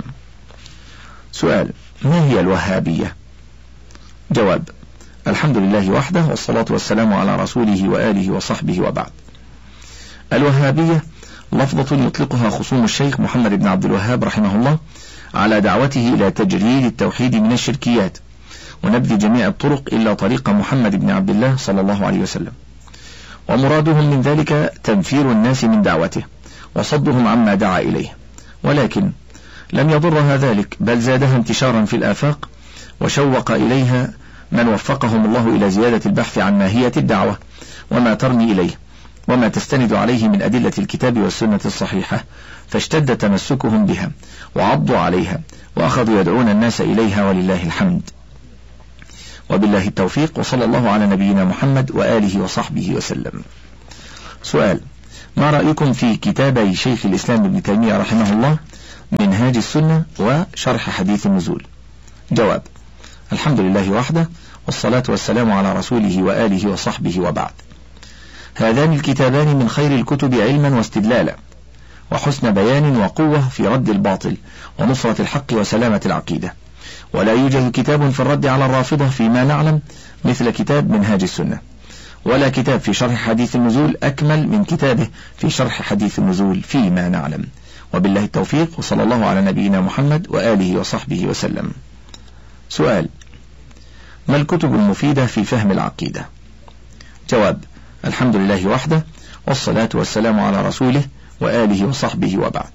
سؤال: ما هي الوهابية؟ جواب: الحمد لله وحده، والصلاة والسلام على رسوله وآله وصحبه وبعد. الوهابية لفظة يطلقها خصوم الشيخ محمد بن عبد الوهاب رحمه الله على دعوته إلى تجريد التوحيد من الشركيات ونبذ جميع الطرق إلا طريق محمد بن عبد الله صلى الله عليه وسلم، ومرادهم من ذلك تنفير الناس من دعوته وصدهم عما دعا إليه، ولكن لم يضرها ذلك بل زادها انتشارا في الآفاق وشوق إليها من وفقهم الله إلى زيادة البحث عن ماهية الدعوة وما ترمي إليه وما تستند عليه من أدلة الكتاب والسنة الصحيحة، فاشتد تمسكهم بها وعضوا عليها وأخذوا يدعون الناس إليها ولله الحمد. وبالله التوفيق، وصلى الله على نبينا محمد وآله وصحبه وسلم. سؤال: ما رأيكم في كتابي شيخ الإسلام ابن تيمية رحمه الله منهاج السنة وشرح حديث النزول؟ جواب: الحمد لله وحده، والصلاة والسلام على رسوله وآله وصحبه، وبعد. هذان الكتابان من خير الكتب علما واستدلالا وحسن بيان وقوة في رد الباطل ونصرة الحق وسلامة العقيدة، ولا يوجد كتاب في الرد على الرافضة فيما نعلم مثل كتاب منهاج السنة، ولا كتاب في شرح حديث النزول أكمل من كتابه في شرح حديث النزول فيما نعلم. وبالله التوفيق، وصلى الله على نبينا محمد وآله وصحبه وسلم. سؤال: ما الكتب المفيدة في فهم العقيدة؟ جواب: الحمد لله وحده، والصلاة والسلام على رسوله وآله وصحبه، وبعد.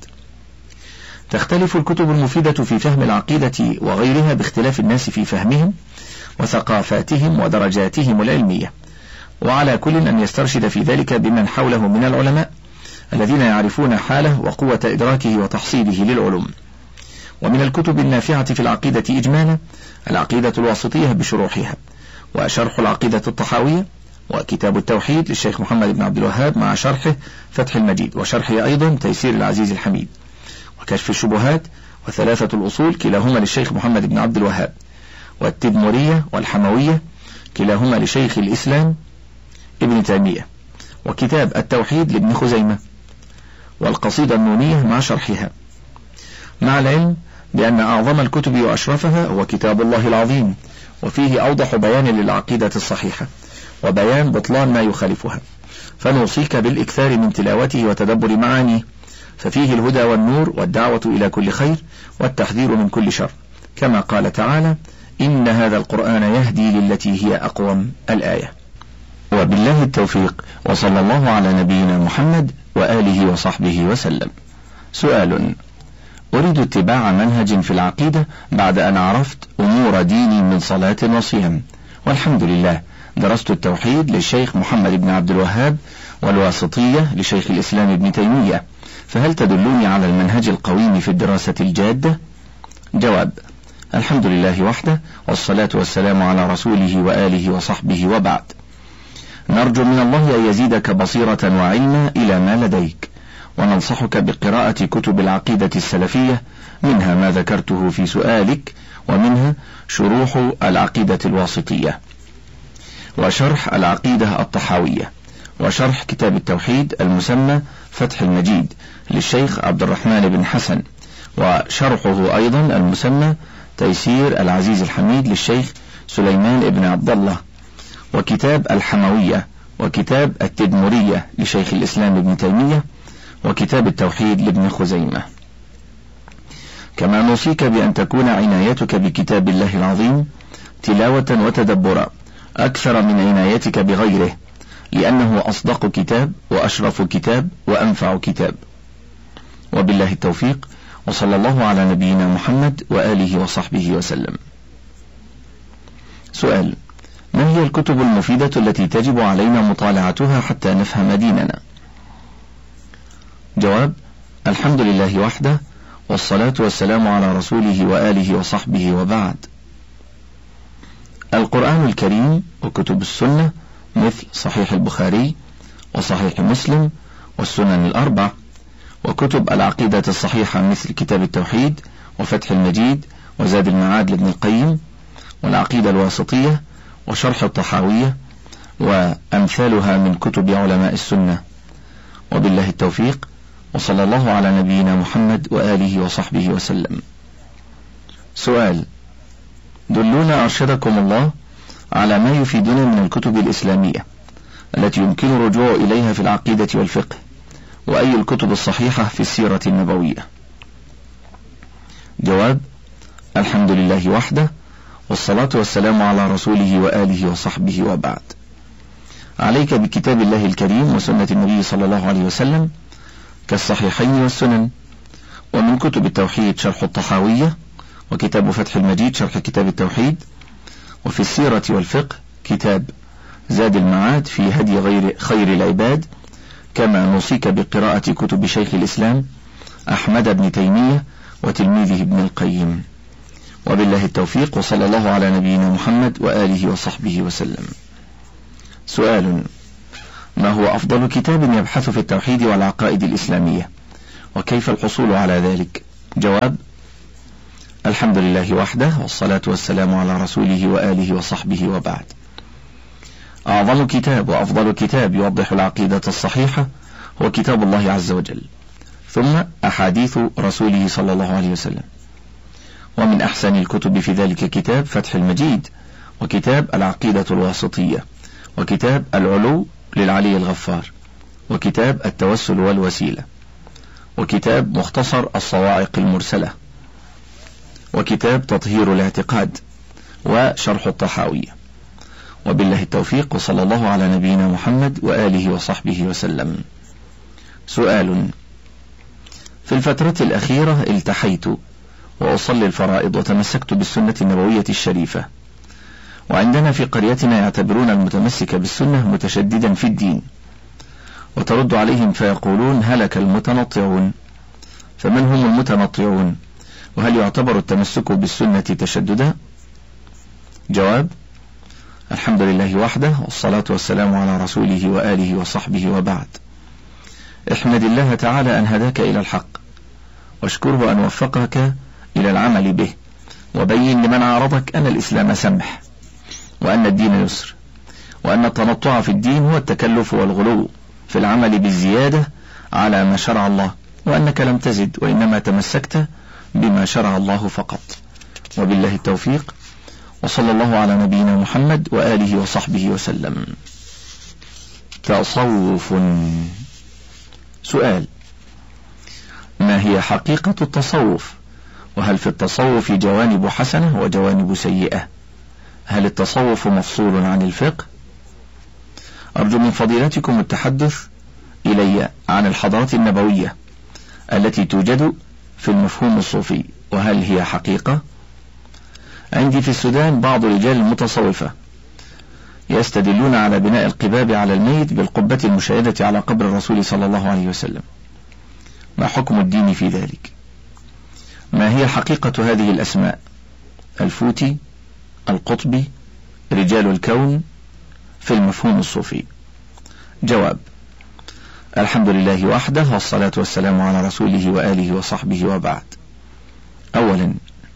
تختلف الكتب المفيدة في فهم العقيدة وغيرها باختلاف الناس في فهمهم وثقافاتهم ودرجاتهم العلمية، وعلى كل أن يسترشد في ذلك بمن حوله من العلماء الذين يعرفون حاله وقوة إدراكه وتحصيله للعلوم. ومن الكتب النافعة في العقيدة إجمالا العقيدة الواسطية بشروحها، وشرح العقيدة الطحاوية، وكتاب التوحيد للشيخ محمد بن عبد الوهاب مع شرحه فتح المجيد، وشرحه أيضا تيسير العزيز الحميد، وكشف الشبهات، وثلاثة الأصول كلاهما للشيخ محمد بن عبد الوهاب، والتدمرية والحموية كلاهما لشيخ الإسلام ابن تيمية، وكتاب التوحيد لابن خزيمة، والقصيدة النونية مع شرحها، مع العلم بأن أعظم الكتب وأشرفها هو كتاب الله العظيم، وفيه أوضح بيان للعقيدة الصحيحة وبيان بطلان ما يخالفها، فنوصيك بالإكثار من تلاوته وتدبر معانيه، ففيه الهدى والنور والدعوة إلى كل خير والتحذير من كل شر، كما قال تعالى: إن هذا القرآن يهدي للتي هي أقوم، الآية. وبالله التوفيق، وصلى الله على نبينا محمد وآله وصحبه وسلم. سؤال: أريد اتباع منهج في العقيدة بعد أن عرفت أمور ديني من صلاة وصيام، والحمد لله درست التوحيد للشيخ محمد بن عبد الوهاب والواسطية لشيخ الإسلام ابن تيمية، فهل تدلوني على المنهج القويم في الدراسة الجادة؟ جواب: الحمد لله وحده، والصلاة والسلام على رسوله وآله وصحبه، وبعد. نرجو من الله أن يزيدك بصيرة وعلما إلى ما لديك، وننصحك بقراءة كتب العقيدة السلفية، منها ما ذكرته في سؤالك، ومنها شروح العقيدة الواسطية، وشرح العقيدة الطحاوية، وشرح كتاب التوحيد المسمى فتح المجيد للشيخ عبد الرحمن بن حسن، وشرحه أيضا المسمى تيسير العزيز الحميد للشيخ سليمان بن عبد الله، وكتاب الحموية، وكتاب التدمرية لشيخ الإسلام ابن تيمية، وكتاب التوحيد لابن خزيمة. كما نوصيك بأن تكون عنايتك بكتاب الله العظيم تلاوة وتدبرا أكثر من عنايتك بغيره، لأنه أصدق كتاب وأشرف كتاب وأنفع كتاب. وبالله التوفيق، وصلى الله على نبينا محمد وآله وصحبه وسلم. سؤال: ما هي الكتب المفيدة التي تجب علينا مطالعتها حتى نفهم ديننا؟ جواب: الحمد لله وحده، والصلاة والسلام على رسوله وآله وصحبه، وبعد. القرآن الكريم وكتب السنة مثل صحيح البخاري وصحيح مسلم والسنن الأربع، وكتب العقيدة الصحيحة مثل كتاب التوحيد وفتح المجيد وزاد المعاد لابن القيم، والعقيدة الواسطية وشرح الطحاوية وأمثالها من كتب علماء السنة. وبالله التوفيق، وصلى الله على نبينا محمد وآله وصحبه وسلم. سؤال: دلونا أرشدكم الله على ما يفيدنا من الكتب الإسلامية التي يمكن الرجوع إليها في العقيدة والفقه، وأي الكتب الصحيحة في السيرة النبوية؟ جواب: الحمد لله وحده، والصلاة والسلام على رسوله وآله وصحبه، وبعد. عليك بكتاب الله الكريم وسنة النبي صلى الله عليه وسلم كالصحيحين والسنن، ومن كتب التوحيد شرح الطحاوية، وكتاب فتح المجيد شرح كتاب التوحيد، وفي السيرة والفقه كتاب زاد المعاد في هدي خير العباد، كما نوصيك بقراءة كتب شيخ الإسلام أحمد بن تيمية وتلميذه ابن القيم. وبالله التوفيق، وصلى الله على نبينا محمد وآله وصحبه وسلم. سؤال: ما هو أفضل كتاب يبحث في التوحيد والعقائد الإسلامية، وكيف الحصول على ذلك؟ جواب: الحمد لله وحده، والصلاة والسلام على رسوله وآله وصحبه، وبعد. أعظم كتاب وأفضل كتاب يوضح العقيدة الصحيحة هو كتاب الله عز وجل، ثم أحاديث رسوله صلى الله عليه وسلم. ومن أحسن الكتب في ذلك كتاب فتح المجيد، وكتاب العقيدة الواسطية، وكتاب العلو للعلي الغفار، وكتاب التوسل والوسيلة، وكتاب مختصر الصواعق المرسلة، وكتاب تطهير الاعتقاد، وشرح الطحاوية. وبالله التوفيق، وصلى الله على نبينا محمد وآله وصحبه وسلم. سؤال: في الفترة الأخيرة التحيت وأصلي الفرائض وتمسكت بالسنة النبوية الشريفة، وعندنا في قريتنا يعتبرون المتمسك بالسنة متشددا في الدين، وترد عليهم فيقولون هلك المتنطعون. فمن هم المتنطعون؟ وهل يعتبر التمسك بالسنة تشددا؟ جواب: الحمد لله وحده، والصلاة والسلام على رسوله وآله وصحبه، وبعد. احمد الله تعالى أن هداك إلى الحق، واشكره أن وفقك إلى العمل به، وبين لمن عارضك أن الإسلام سمح، وأن الدين يسر، وأن التنطع في الدين هو التكلف والغلو في العمل بالزيادة على ما شرع الله، وأنك لم تزد وإنما تمسكت بما شرع الله فقط. وبالله التوفيق، وصلى الله على نبينا محمد وآله وصحبه وسلم. تصوف. سؤال: ما هي حقيقة التصوف؟ وهل في التصوف جوانب حسنة وجوانب سيئة؟ هل التصوف مفصول عن الفقه؟ أرجو من فضيلتكم التحدث إلي عن الحضارات النبوية التي توجد في المفهوم الصوفي، وهل هي حقيقة؟ عندي في السودان بعض رجال المتصوفة يستدلون على بناء القباب على الميت بالقبة المشيدة على قبر الرسول صلى الله عليه وسلم. ما حكم الدين في ذلك؟ ما هي حقيقة هذه الأسماء؟ الفوتي، القطبي، رجال الكون في المفهوم الصوفي. جواب: الحمد لله وحده، والصلاة والسلام على رسوله وآله وصحبه، وبعد. أولا،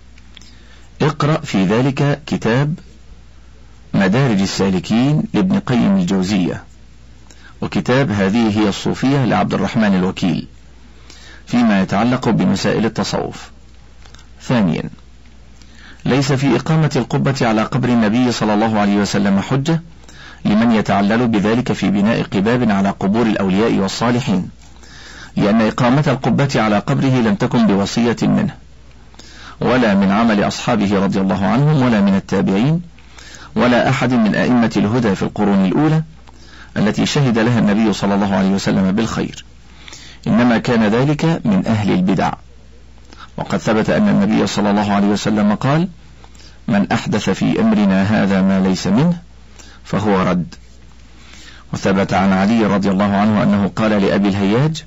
اقرأ في ذلك كتاب مدارج السالكين لابن قيم الجوزية، وكتاب هذه هي الصوفية لعبد الرحمن الوكيل فيما يتعلق بمسائل التصوف. ثانيا، ليس في إقامة القبة على قبر النبي صلى الله عليه وسلم حجة لمن يتعلل بذلك في بناء قباب على قبور الأولياء والصالحين، لأن إقامة القبة على قبره لم تكن بوصية منه، ولا من عمل أصحابه رضي الله عنهم، ولا من التابعين، ولا أحد من أئمة الهدى في القرون الأولى التي شهد لها النبي صلى الله عليه وسلم بالخير، إنما كان ذلك من أهل البدع. وقد ثبت أن النبي صلى الله عليه وسلم قال: من أحدث في أمرنا هذا ما ليس منه فهو رد. وثبت عن علي رضي الله عنه أنه قال لأبي الهياج: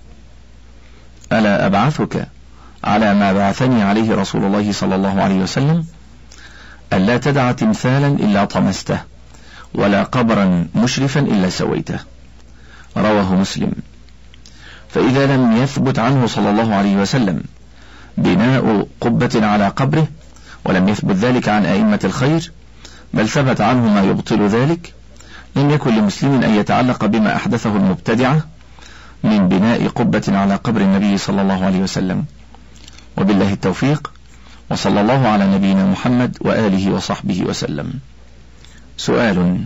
ألا أبعثك على ما بعثني عليه رسول الله صلى الله عليه وسلم؟ ألا تدع تمثالا إلا طمسته، ولا قبرا مشرفا إلا سويته. رواه مسلم. فإذا لم يثبت عنه صلى الله عليه وسلم بناء قبة على قبره، ولم يثبت ذلك عن أئمة الخير، بل ثبت عنه ما يبطل ذلك، لم يكن لمسلم أن يتعلق بما أحدثه المبتدعة من بناء قبة على قبر النبي صلى الله عليه وسلم. وبالله التوفيق، وصلى الله على نبينا محمد وآله وصحبه وسلم. سؤال: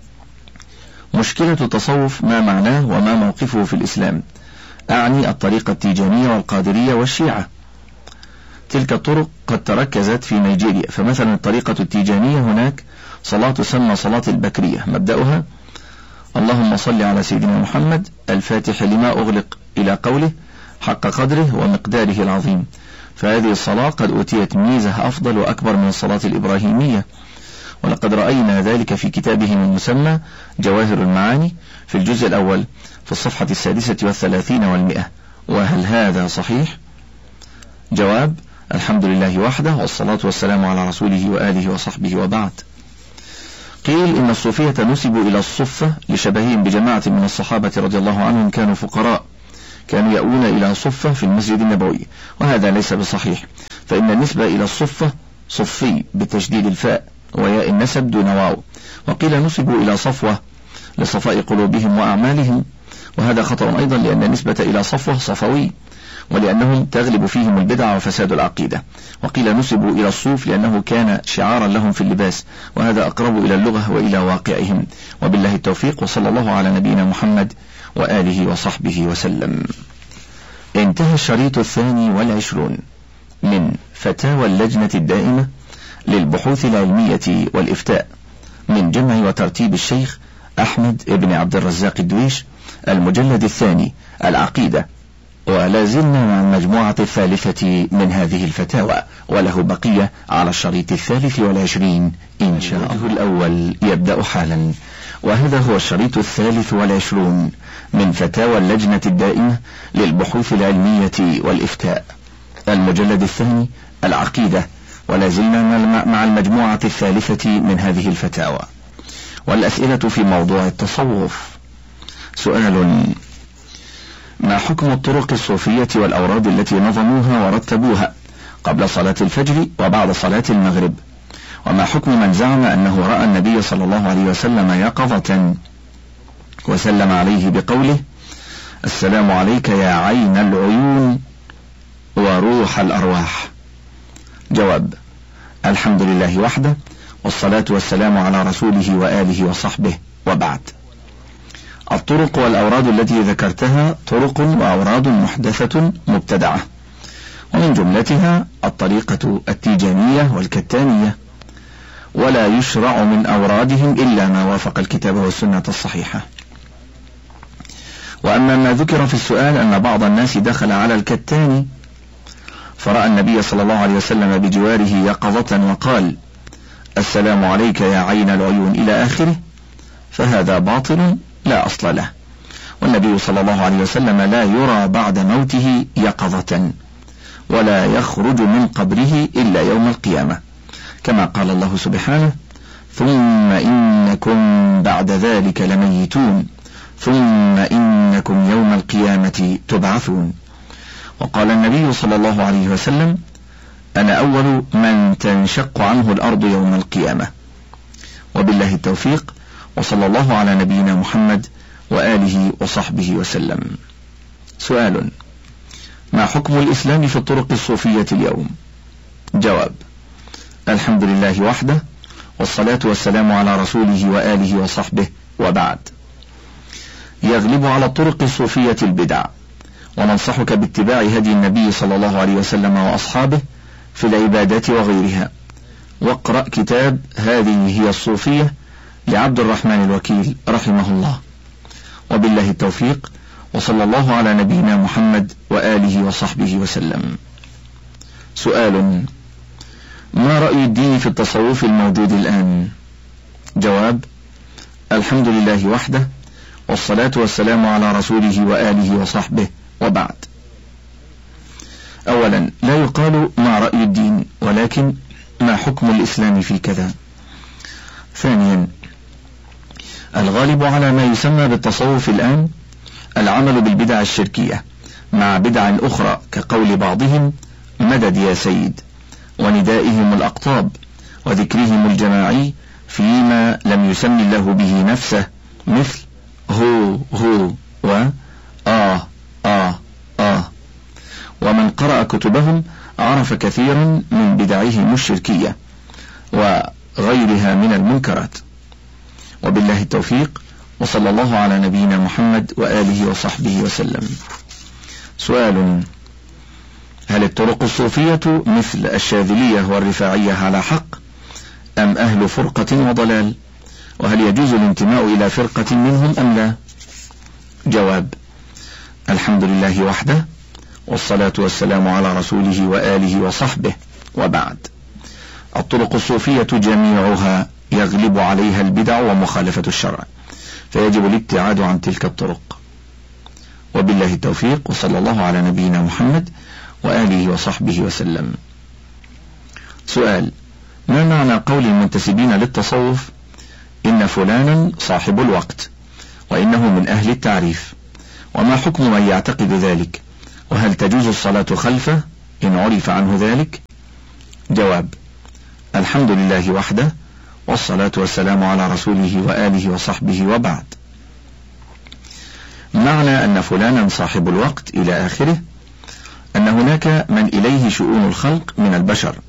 مشكلة التصوف ما معناه وما موقفه في الإسلام؟ أعني الطريقة التيجانية والقادرية والشيعة. تلك الطرق قد تركزت في نيجيريا، فمثلا الطريقة التيجانية هناك صلاة تسمى صلاة البكرية، مبدأها: اللهم صل على سيدنا محمد الفاتح لما أغلق إلى قوله حق قدره ومقداره العظيم. فهذه الصلاة قد أوتيت ميزة أفضل وأكبر من الصلاة الإبراهيمية، ولقد رأينا ذلك في كتابهم المسمى جواهر المعاني في الجزء الأول في الصفحة 36 و100. وهل هذا صحيح؟ جواب: الحمد لله وحده، والصلاة والسلام على رسوله وآله وصحبه، وبعد. قيل إن الصوفية نسبوا إلى الصفة لشبههم بجماعة من الصحابة رضي الله عنهم كانوا فقراء، كانوا يأوون إلى صفة في المسجد النبوي، وهذا ليس بصحيح، فإن النسبة إلى الصفة صفي بتشديد الفاء وياء النسب دون واو. وقيل نسبوا إلى صفوة لصفاء قلوبهم وأعمالهم، وهذا خطأ أيضا، لأن النسبة إلى صفوة صفوي، ولأنهم تغلب فيهم البدع وفساد العقيدة. وقيل نسبوا إلى الصوف لأنه كان شعارا لهم في اللباس، وهذا أقرب إلى اللغة وإلى واقعهم. وبالله التوفيق، وصلى الله على نبينا محمد وآله وصحبه وسلم. انتهى الشريط 22 من فتاوى اللجنة الدائمة للبحوث العلمية والإفتاء من جمع وترتيب الشيخ أحمد بن عبد الرزاق الدويش، المجلد 2 العقيدة، ولا زلنا مع المجموعة 3 من هذه الفتاوى، وله بقية على الشريط 23 إن شاء الله. الوجه الأول يبدأ حالا، وهذا هو الشريط 23 من فتاوى اللجنة الدائمة للبحوث العلمية والإفتاء، المجلد 2 العقيدة، ولا زلنا مع المجموعة 3 من هذه الفتاوى. والأسئلة في موضوع التصوف. سؤال: ما حكم الطرق الصوفية والأوراد التي نظموها ورتبوها قبل صلاة الفجر وبعد صلاة المغرب؟ وما حكم من زعم أنه رأى النبي صلى الله عليه وسلم يقظة وسلم عليه بقوله: السلام عليك يا عين العيون وروح الأرواح؟ جواب: الحمد لله وحده، والصلاة والسلام على رسوله وآله وصحبه، وبعد. الطرق والأوراد التي ذكرتها طرق وأوراد محدثة مبتدعة، ومن جملتها الطريقة التيجانية والكتانية، ولا يشرع من أورادهم إلا ما وافق الكتاب والسنة الصحيحة. وأما ما ذكر في السؤال أن بعض الناس دخل على الكتاني فرأى النبي صلى الله عليه وسلم بجواره يقظة وقال: السلام عليك يا عين العيون إلى آخره، فهذا باطل لا أصل له، والنبي صلى الله عليه وسلم لا يرى بعد موته يقظة، ولا يخرج من قبره إلا يوم القيامة، كما قال الله سبحانه: ثم إنكم بعد ذلك لميتون ثم إنكم يوم القيامة تبعثون. وقال النبي صلى الله عليه وسلم: أنا أول من تنشق عنه الأرض يوم القيامة. وبالله التوفيق، وصلى الله على نبينا محمد وآله وصحبه وسلم. سؤال: ما حكم الإسلام في الطرق الصوفية اليوم؟ جواب: الحمد لله وحده، والصلاة والسلام على رسوله وآله وصحبه، وبعد. يغلب على الطرق الصوفية البدع، وننصحك باتباع هدي النبي صلى الله عليه وسلم وأصحابه في العبادات وغيرها. واقرأ كتاب هذه هي الصوفية لعبد الرحمن الوكيل رحمه الله. وبالله التوفيق، وصلى الله على نبينا محمد وآله وصحبه وسلم. سؤال: ما رأي الدين في التصوف الموجود الآن؟ جواب: الحمد لله وحده، والصلاة والسلام على رسوله وآله وصحبه، وبعد. أولا، لا يقال ما رأي الدين، ولكن ما حكم الإسلام في كذا. ثانيا، الغالب على ما يسمى بالتصوف الآن العمل بالبدع الشركية مع بدع أخرى، كقول بعضهم مدد يا سيد، وندائهم الأقطاب، وذكرهم الجماعي فيما لم يسمي الله به نفسه، مثل هو هو و ومن قرأ كتبهم عرف كثيرا من بدعهم الشركية وغيرها من المنكرات. وبالله التوفيق، وصلى الله على نبينا محمد وآله وصحبه وسلم. سؤال: هل الطرق الصوفية مثل الشاذلية والرفاعية على حق، أم أهل فرقة وضلال؟ وهل يجوز الانتماء إلى فرقة منهم أم لا؟ جواب: الحمد لله وحده، والصلاة والسلام على رسوله وآله وصحبه، وبعد. الطرق الصوفية جميعها يغلب عليها البدع ومخالفة الشرع، فيجب الابتعاد عن تلك الطرق. وبالله التوفيق، وصلى الله على نبينا محمد وآله وصحبه وسلم. سؤال: ما معنى قول المنتسبين للتصوف إن فلانا صاحب الوقت، وإنه من أهل التعريف. وما حكم من يعتقد ذلك؟ وهل تجوز الصلاة خلفه إن عرف عنه ذلك؟ جواب: الحمد لله وحده، والصلاة والسلام على رسوله وآله وصحبه، وبعد. معنى أن فلانا صاحب الوقت إلى آخره أن هناك من إليه شؤون الخلق من البشر